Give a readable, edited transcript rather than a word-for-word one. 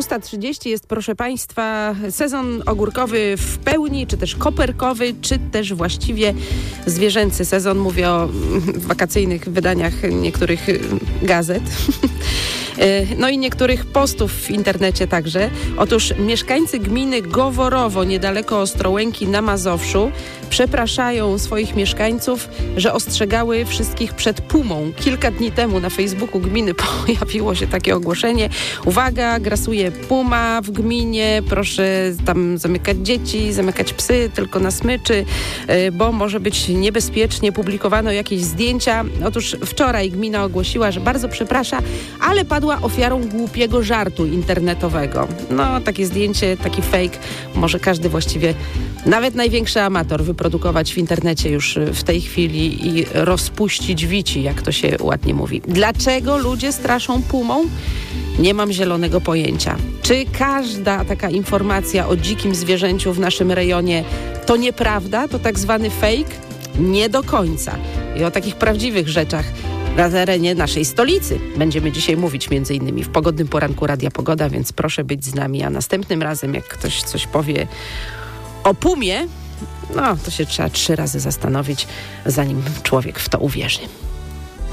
6:30 jest, proszę Państwa, sezon ogórkowy w pełni, czy też koperkowy, czy też właściwie zwierzęcy sezon. Mówię o wakacyjnych wydaniach niektórych gazet. No i niektórych postów w internecie także. Otóż mieszkańcy gminy Goworowo, niedaleko Ostrołęki na Mazowszu, przepraszają swoich mieszkańców, że ostrzegały wszystkich przed pumą. Kilka dni temu na Facebooku gminy pojawiło się takie ogłoszenie. Uwaga, grasuje puma w gminie, proszę tam zamykać dzieci, zamykać psy, tylko na smyczy, bo może być niebezpiecznie. Publikowano jakieś zdjęcia. Otóż wczoraj gmina ogłosiła, że bardzo przeprasza, ale padła ofiarą głupiego żartu internetowego. No, takie zdjęcie, taki fake może każdy właściwie, nawet największy amator, wyprodukować w internecie już w tej chwili i rozpuścić wici, jak to się ładnie mówi. Dlaczego ludzie straszą pumą? Nie mam zielonego pojęcia. Czy każda taka informacja o dzikim zwierzęciu w naszym rejonie to nieprawda? To tak zwany fake? Nie do końca. I o takich prawdziwych rzeczach na terenie naszej stolicy będziemy dzisiaj mówić między innymi w pogodnym poranku Radia Pogoda, więc proszę być z nami, a następnym razem jak ktoś coś powie o pumie, no to się trzeba 3 razy zastanowić, zanim człowiek w to uwierzy.